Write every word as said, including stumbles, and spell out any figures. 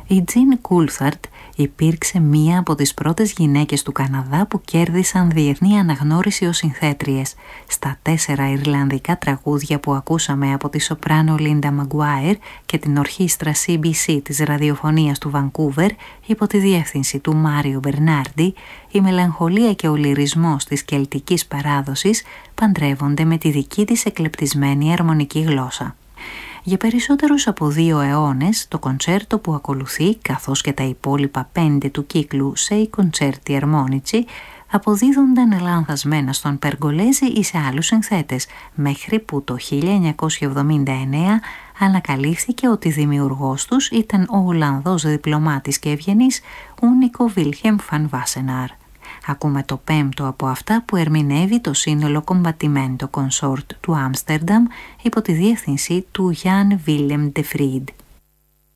Η Τζιν Κούλθαρτ υπήρξε μία από τις πρώτες γυναίκες του Καναδά που κέρδισαν διεθνή αναγνώριση ως συνθέτριες. Στα τέσσερα ιρλανδικά τραγούδια που ακούσαμε από τη σοπράνο Λίντα Μαγκουάιρ και την ορχήστρα σι μπι σι της ραδιοφωνίας του Βανκούβερ υπό τη διεύθυνση του Μάριο Μπερνάρντι, η μελαγχολία και ο λυρισμός της κελτικής παράδοσης παντρεύονται με τη δική της εκλεπτισμένη αρμονική γλώσσα. Για περισσότερους από δύο αιώνες, το κοντσέρτο που ακολουθεί, καθώς και τα υπόλοιπα πέντε του κύκλου «Sei concerti armonici», αποδίδονταν λανθασμένα στον Περγκολέζη ή σε άλλους συνθέτες, μέχρι που το χίλια εννιακόσια εβδομήντα εννέα ανακαλύφθηκε ότι δημιουργός τους ήταν ο Ολλανδός διπλωμάτης και ευγενής Ούνικο Βίλχεμ Φαν Βάσεναρ. Ακούμε το πέμπτο από αυτά που ερμηνεύει το σύνολο Combattimento Consort του Άμστερνταμ υπό τη διεύθυνση του Γιάν Βίλεμ ντε Φρίντ.